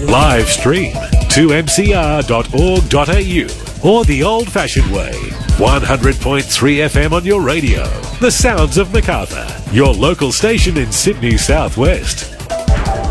Live stream to mcr.org.au or the old-fashioned way, 100.3 FM on your radio. The sounds of Macarthur, your local station in Sydney Southwest.